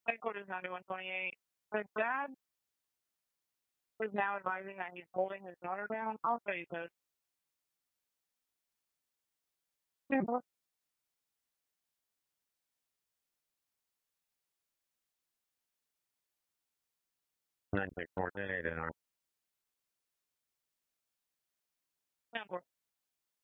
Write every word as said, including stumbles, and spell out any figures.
Headquarters ninety-one twenty-eight. The dad is now advising that he's holding his daughter down. I'll show you code. Sample. nine six four eight in our Sample.